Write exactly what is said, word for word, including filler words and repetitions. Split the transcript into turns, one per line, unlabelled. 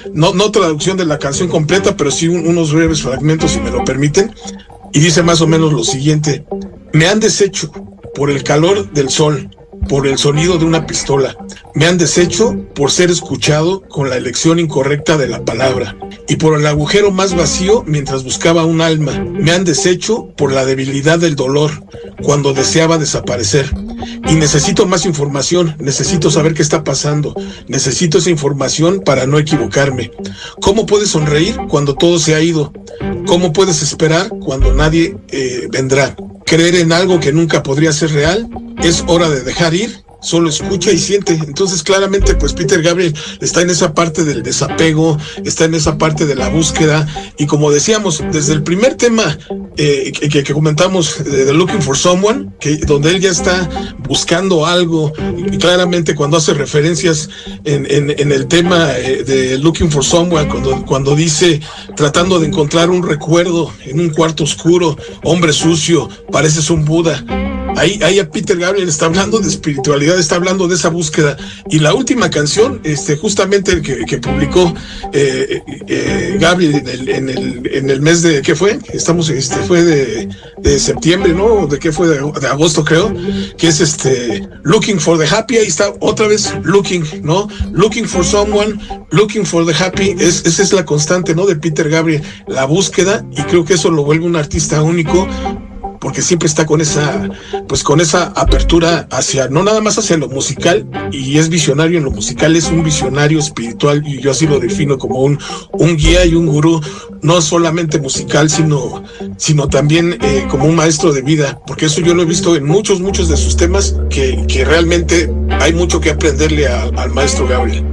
no, no traducción de la canción completa, pero sí un, unos breves fragmentos, si me lo permiten, y dice más o menos lo siguiente: me han deshecho por el calor del sol, por el sonido de una pistola. Me han deshecho por ser escuchado con la elección incorrecta de la palabra y por el agujero más vacío mientras buscaba un alma. Me han deshecho por la debilidad del dolor cuando deseaba desaparecer. Y necesito más información, necesito saber qué está pasando, necesito esa información para no equivocarme. ¿Cómo puedes sonreír cuando todo se ha ido? ¿Cómo puedes esperar cuando nadie eh, vendrá? ¿Creer en algo que nunca podría ser real? Es hora de dejar ir. Solo escucha y siente. Entonces, claramente, pues Peter Gabriel está en esa parte del desapego, está en esa parte de la búsqueda, y como decíamos, desde el primer tema eh, que, que comentamos, de The Looking for Someone, que donde él ya está buscando algo, y claramente cuando hace referencias en, en, en el tema eh, de Looking for Someone, cuando, cuando dice, tratando de encontrar un recuerdo en un cuarto oscuro, hombre sucio, pareces un Buda. Ahí, ahí a Peter Gabriel está hablando de espiritualidad, está hablando de esa búsqueda. Y la última canción, este, justamente que, que publicó eh, eh, Gabriel en el, en el, en el mes de, ¿qué fue? Estamos, este, fue de, de septiembre, ¿no? ¿De qué fue? De, de agosto, creo, que es este, Looking for the Happy. Ahí está otra vez, Looking, ¿no? Looking for Someone, Looking for the Happy. Es, esa es la constante, ¿no? De Peter Gabriel, la búsqueda, y creo que eso lo vuelve un artista único, porque siempre está con esa, pues con esa apertura hacia, no nada más hacia lo musical, y es visionario en lo musical, es un visionario espiritual, y yo así lo defino como un, un guía y un gurú, no solamente musical, sino, sino también eh, como un maestro de vida, porque eso yo lo he visto en muchos, muchos de sus temas, que, que realmente hay mucho que aprenderle a, al maestro Gabriel.